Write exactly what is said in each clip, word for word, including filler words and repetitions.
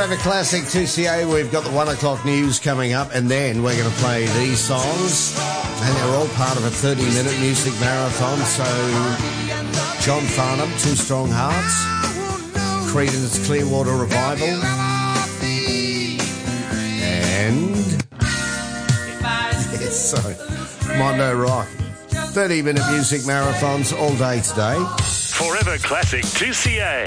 Forever Classic two C A. We've got the one o'clock news coming up, and then we're going to play these songs, and they're all part of a thirty-minute music marathon. So, John Farnham, Two Strong Hearts, Creedence Clearwater Revival, and yes, so Mondo Rock. thirty-minute music marathons all day today. Forever Classic two C A.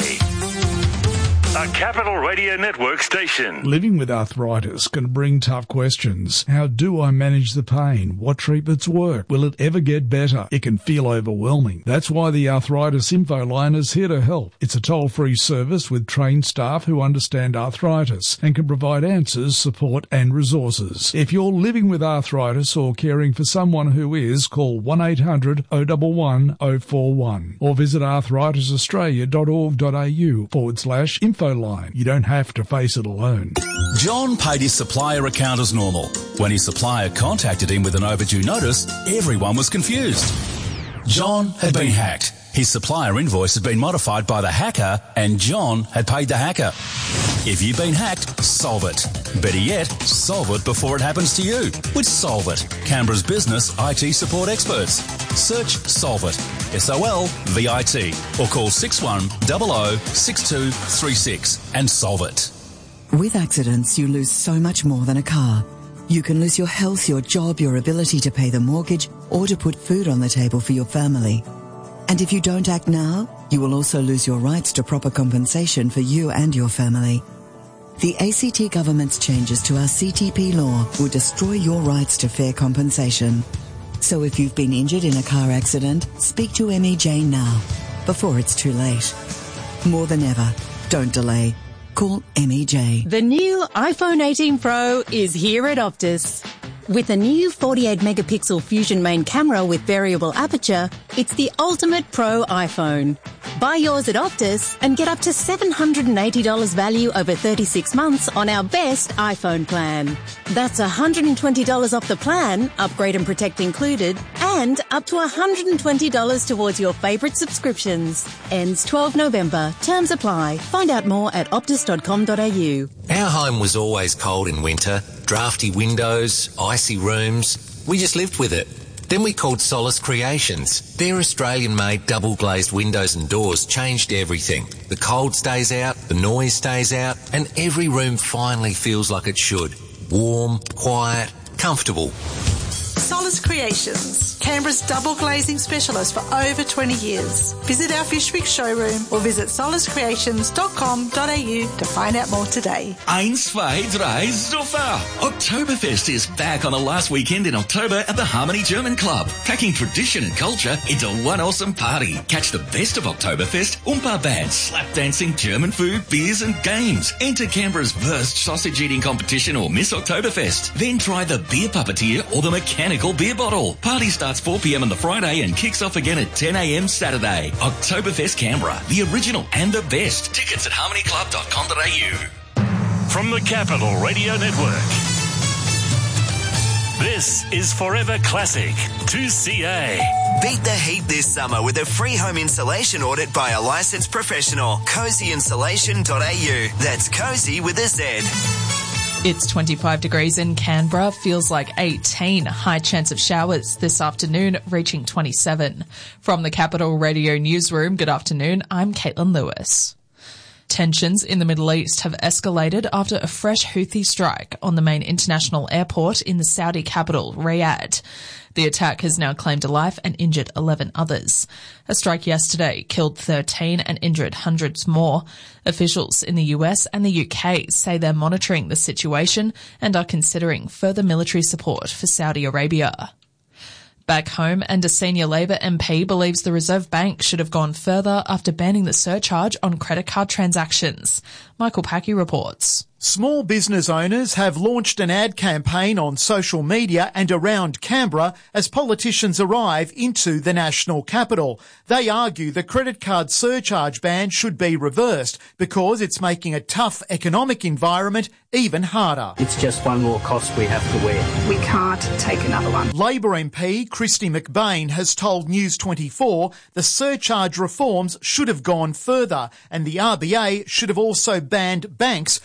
A Capital Radio Network station. Living with arthritis can bring tough questions. How do I manage the pain? What treatments work? Will it ever get better? It can feel overwhelming. That's why the Arthritis Info Line is here to help. It's a toll-free service with trained staff who understand arthritis and can provide answers, support and resources. If you're living with arthritis or caring for someone who is, call one eight hundred oh one one oh four one or visit arthritis australia dot org dot a u forward slash info line. You don't have to face it alone. John paid his supplier account as normal. When his supplier contacted him with an overdue notice, everyone was confused. John had been hacked. His supplier invoice had been modified by the hacker, and John had paid the hacker. If you've been hacked, solve it. Better yet, solve it before it happens to you with Solve It, Canberra's business I T support experts. Search Solve It, S O L V I T, or call six one zero zero six two three six and solve it. With accidents, you lose so much more than a car. You can lose your health, your job, your ability to pay the mortgage, or to put food on the table for your family. And if you don't act now, you will also lose your rights to proper compensation for you and your family. The A C T government's changes to our C T P law will destroy your rights to fair compensation. So if you've been injured in a car accident, speak to M E J now, before it's too late. More than ever, don't delay. Call M E J. The new iPhone eighteen Pro is here at Optus. With a new forty-eight megapixel Fusion main camera with variable aperture, it's the ultimate pro iPhone. Buy yours at Optus and get up to seven hundred eighty dollars value over thirty-six months on our best iPhone plan. That's one hundred twenty dollars off the plan, upgrade and protect included, and up to one hundred twenty dollars towards your favourite subscriptions. Ends twelfth of November. Terms apply. Find out more at optus dot com dot a u. Our home was always cold in winter. Drafty windows, icy rooms. We just lived with it. Then we called Solace Creations. Their Australian-made double-glazed windows and doors changed everything. The cold stays out, the noise stays out, and every room finally feels like it should. Warm, quiet, comfortable. Solace Creations, Canberra's double glazing specialist for over twenty years. Visit our Fishwick showroom or visit solace creations dot com dot a u to find out more today. Eins, zwei, drei, super! Oktoberfest is back on the last weekend in October at the Harmony German Club, packing tradition and culture into one awesome party. Catch the best of Oktoberfest, Oompa bands, slap dancing, German food, beers and games. Enter Canberra's Wurst sausage eating competition or Miss Oktoberfest. Then try the beer puppeteer or the mechanical beer bottle. Party starts four p m on the Friday and kicks off again at ten a m Saturday. Oktoberfest Canberra, the original and the best. Tickets at harmony club dot com dot a u. From the Capital Radio Network, this is Forever Classic two C A. Beat the heat this summer with a free home insulation audit by a licensed professional. cozy insulation dot a u. That's cozy with a Z. It's twenty-five degrees in Canberra, feels like eighteen. High chance of showers this afternoon, reaching twenty-seven. From the Capital Radio Newsroom, good afternoon, I'm Caitlin Lewis. Tensions in the Middle East have escalated after a fresh Houthi strike on the main international airport in the Saudi capital, Riyadh. The attack has now claimed a life and injured eleven others. A strike yesterday killed thirteen and injured hundreds more. Officials in the U S and the U K say they're monitoring the situation and are considering further military support for Saudi Arabia. Back home, and a senior Labor M P believes the Reserve Bank should have gone further after banning the surcharge on credit card transactions. Michael Packy reports. Small business owners have launched an ad campaign on social media and around Canberra as politicians arrive into the national capital. They argue the credit card surcharge ban should be reversed because it's making a tough economic environment even harder. It's just one more cost we have to wear. We can't take another one. Labor M P Christy McBain has told News twenty-four the surcharge reforms should have gone further and the R B A should have also banned banks from passing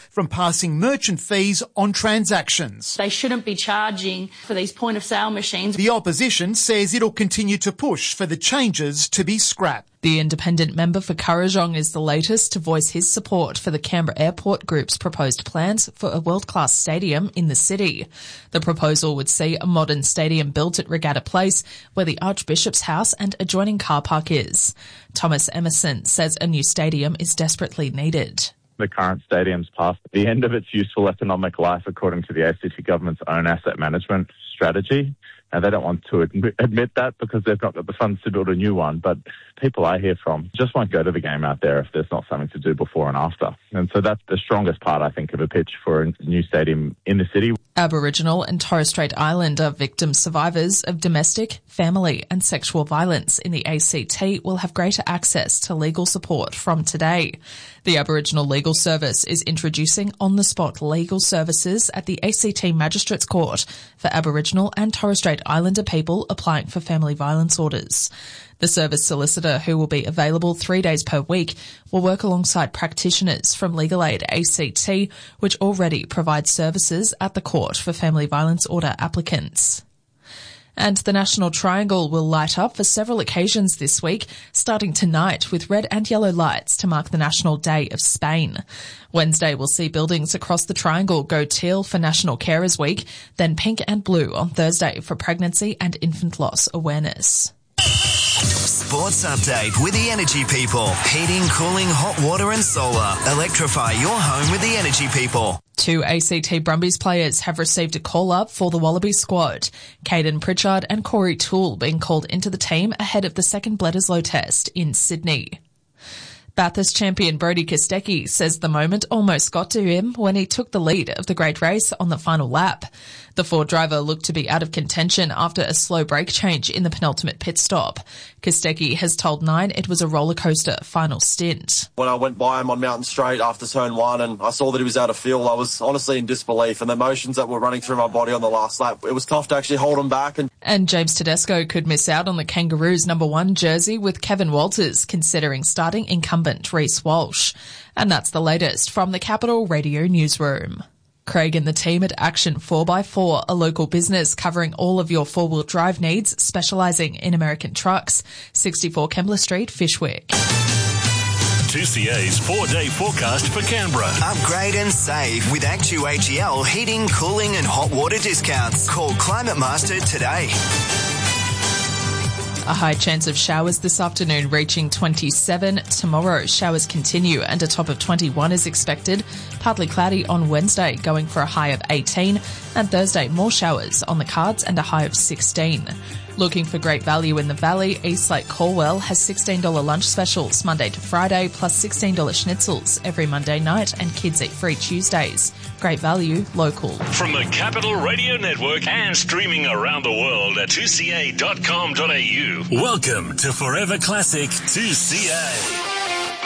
bypassing merchant fees on transactions. They shouldn't be charging for these point-of-sale machines. The opposition says it'll continue to push for the changes to be scrapped. The independent member for Kurrajong is the latest to voice his support for the Canberra Airport Group's proposed plans for a world-class stadium in the city. The proposal would see a modern stadium built at Regatta Place, where the Archbishop's house and adjoining car park is. Thomas Emerson says a new stadium is desperately needed. The current stadium's past the end of its useful economic life according to the A C T government's own asset management strategy. And they don't want to admit, admit that because they've not got the funds to build a new one. But people I hear from just won't go to the game out there if there's not something to do before and after. And so that's the strongest part, I think, of a pitch for a new stadium in the city. Aboriginal and Torres Strait Islander victim survivors of domestic, family and sexual violence in the A C T will have greater access to legal support from today. The Aboriginal Legal Service is introducing on-the-spot legal services at the A C T Magistrates Court for Aboriginal and Torres Strait Islander people applying for family violence orders. The service solicitor, who will be available three days per week, will work alongside practitioners from Legal Aid A C T, which already provides services at the court for family violence order applicants. And the National Triangle will light up for several occasions this week, starting tonight with red and yellow lights to mark the National Day of Spain. Wednesday will see buildings across the Triangle go teal for National Carers Week, then pink and blue on Thursday for pregnancy and infant loss awareness. Sports update with the Energy People. Heating, cooling, hot water and solar. Electrify your home with the Energy People. Two A C T Brumbies players have received a call-up for the Wallaby squad. Caden Pritchard and Corey Toole being called into the team ahead of the second Bledisloe test in Sydney. Bathurst champion Brodie Kostecki says the moment almost got to him when he took the lead of the great race on the final lap. The Ford driver looked to be out of contention after a slow brake change in the penultimate pit stop. Kostecki has told Nine it was a rollercoaster final stint. When I went by him on Mountain Straight after turn one and I saw that he was out of fuel, I was honestly in disbelief, and the emotions that were running through my body on the last lap, it was tough to actually hold him back. And, and James Tedesco could miss out on the Kangaroos number one jersey, with Kevin Walters considering starting incumbent Reece Walsh. And that's the latest from the Capital Radio Newsroom. Craig and the team at Action four by four, a local business covering all of your four-wheel drive needs, specialising in American trucks. sixty-four Kembla Street, Fyshwick. two C A's four-day forecast for Canberra. Upgrade and save with Actu H E L heating, cooling and hot water discounts. Call Climate Master today. A high chance of showers this afternoon, reaching twenty-seven. Tomorrow, showers continue and a top of twenty-one is expected. Partly cloudy on Wednesday, going for a high of eighteen. And Thursday, more showers on the cards and a high of sixteen. Looking for great value in the Valley, Eastlake Caldwell has sixteen dollars lunch specials Monday to Friday, plus sixteen dollars schnitzels every Monday night, and kids eat free Tuesdays. Great value, local. From the Capital Radio Network and streaming around the world at two c a dot com dot a u. Welcome to Forever Classic two C A.